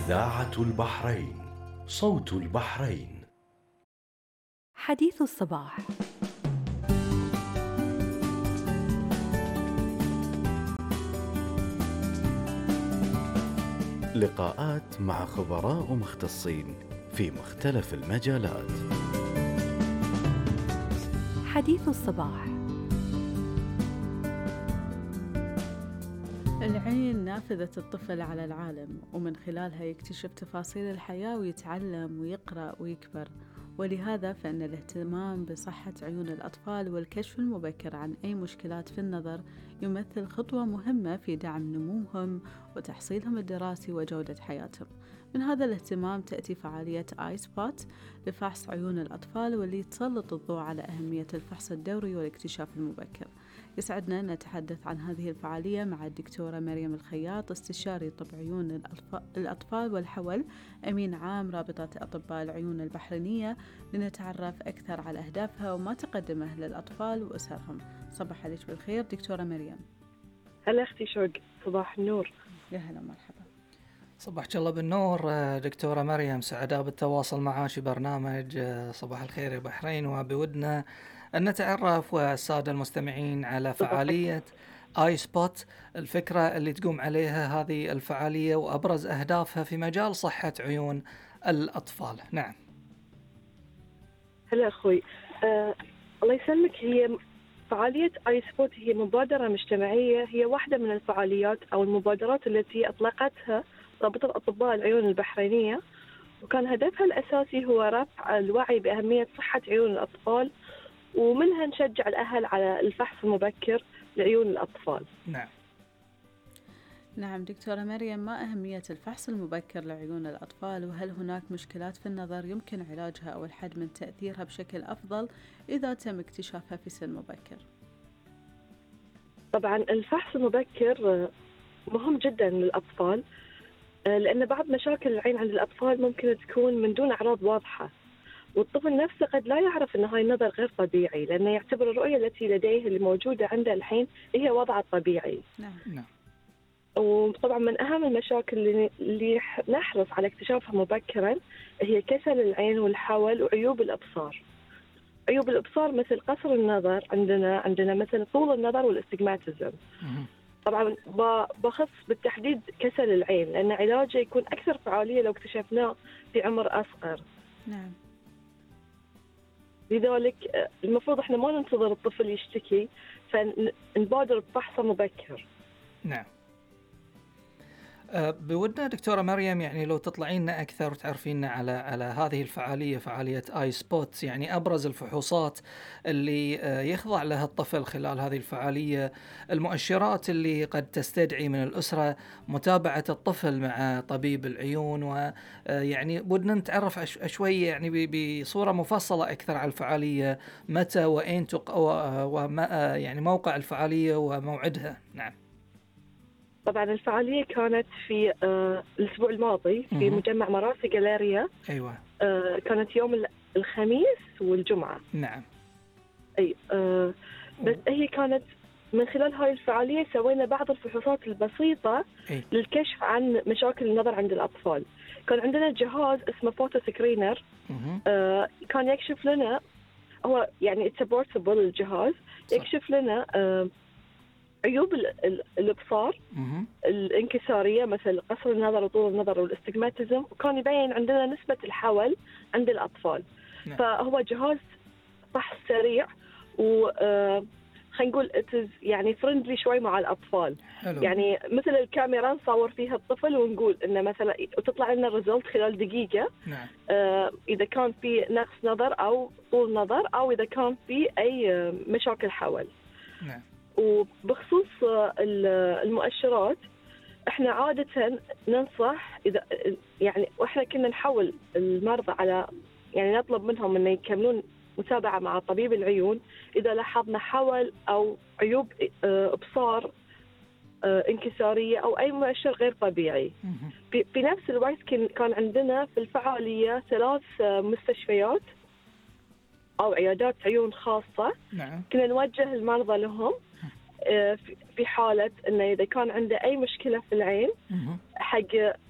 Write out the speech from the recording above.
إذاعة البحرين، صوت البحرين. حديث الصباح. لقاءات مع خبراء مختصين في مختلف المجالات. حديث الصباح. العين نافذة الطفل على العالم، ومن خلالها يكتشف تفاصيل الحياة ويتعلم ويقرأ ويكبر، ولهذا فإن الاهتمام بصحة عيون الأطفال والكشف المبكر عن أي مشكلات في النظر يمثل خطوة مهمة في دعم نموهم وتحصيلهم الدراسي وجودة حياتهم. من هذا الاهتمام تأتي فعالية آي سبوت لفحص عيون الأطفال، واللي تسلط الضوء على أهمية الفحص الدوري والاكتشاف المبكر. يسعدنا أن نتحدث عن هذه الفعالية مع الدكتورة مريم الخياط، استشاري طب عيون الأطفال والحول، أمين عام رابطة أطباء العيون البحرينية، لنتعرف أكثر على أهدافها وما تقدمه للأطفال وأسرهم. صباح عليك بالخير دكتورة مريم. هلا أختي شوق، صباح النور. يا هلا مرحبا. صباحك الله بالنور دكتورة مريم، سعداء بالتواصل معك في برنامج صباح الخير يا بحرين، وبودنا أن نتعرف والسادة المستمعين على فعالية آي سبوت، الفكرة اللي تقوم عليها هذه الفعالية وأبرز أهدافها في مجال صحة عيون الأطفال. نعم. هلا أخوي، الله يسلمك. هي فعالية آي سبوت هي مبادرة مجتمعية، هي واحدة من الفعاليات أو المبادرات التي أطلقتها رابطة أطباء العيون البحرينية، وكان هدفها الأساسي هو رفع الوعي بأهمية صحة عيون الأطفال، ومنها نشجع الأهل على الفحص المبكر لعيون الأطفال. نعم دكتورة مريم، ما أهمية الفحص المبكر لعيون الأطفال، وهل هناك مشكلات في النظر يمكن علاجها أو الحد من تأثيرها بشكل أفضل إذا تم اكتشافها في سن مبكر؟ طبعا الفحص المبكر مهم جدا للأطفال، لأن بعض مشاكل العين عند الأطفال ممكن تكون من دون أعراض واضحة، والطفل نفسه قد لا يعرف أن هاي النظر غير طبيعي، لأنه يعتبر الرؤية التي لديه اللي موجودة عنده الحين هي وضعه الطبيعي. نعم. وطبعا من أهم المشاكل اللي نحرص على اكتشافها مبكرا هي كسل العين والحول وعيوب الأبصار. عيوب الأبصار مثل قصر النظر، عندنا مثل طول النظر والاستجماتيزم. طبعا بخص بالتحديد كسل العين، لأن علاجه يكون أكثر فعالية لو اكتشفناه في عمر أصغر. نعم. لذلك المفروض احنا ما ننتظر الطفل يشتكي، فنبادر بفحصه مبكر. نعم. بودنا دكتورة مريم يعني لو تطلعين أكثر وتعرفينا على هذه الفعالية، فعالية آي سبوت، يعني أبرز الفحوصات اللي يخضع لها الطفل خلال هذه الفعالية، المؤشرات اللي قد تستدعي من الأسرة متابعة الطفل مع طبيب العيون، ويعني بودنا نتعرف شوي يعني بصورة مفصلة أكثر على الفعالية، متى وأين يعني موقع الفعالية وموعدها. نعم. طبعا الفعالية كانت في الأسبوع الماضي في مجمع مراسي جاليريا. أيوة. كانت يوم الخميس والجمعة. نعم. أي بس هي كانت من خلال هاي الفعالية سوينا بعض الفحوصات البسيطة للكشف عن مشاكل النظر عند الأطفال. كان عندنا جهاز اسمه فوتو سكرينر، كان يكشف لنا، هو يعني بورتبل الجهاز، يكشف لنا عيوب الابصار الانكساريه مثل قصر النظر وطول النظر والاستجماتيزم، وكان يبين عندنا نسبه الحول عند الاطفال. فهو جهاز فحص سريع، و خلينا نقول يعني فريندلي شوي مع الاطفال. يعني مثل الكاميرا نصور فيها الطفل ونقول انه مثلا وتطلع لنا الريزلت خلال دقيقه. اذا كان في نقص نظر او طول نظر، او اذا كان في اي مشاكل حول. وبخصوص المؤشرات، احنا عادة ننصح إذا يعني واحنا كنا نحول المرضى على يعني نطلب منهم انه يكملون متابعة مع طبيب العيون اذا لاحظنا حول او عيوب ابصار انكسارية او اي مؤشر غير طبيعي. في نفس الوقت كان عندنا في الفعالية 3 مستشفيات او عيادات عيون خاصة. كنا نوجه المرضى لهم في حالة أنه إذا كان عنده أي مشكلة في العين حق